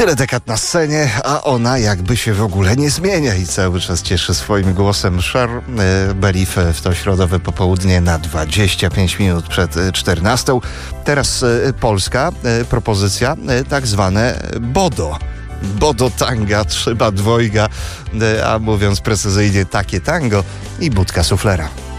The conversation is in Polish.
Tyle dekad na scenie, a ona jakby się w ogóle nie zmienia i cały czas cieszy swoim głosem. Cher Belief w to środowe popołudnie na 25 minut przed 14. Teraz polska propozycja, tak zwane bodo. Bodo tanga, trzeba dwojga, a mówiąc precyzyjnie takie tango i budka suflera.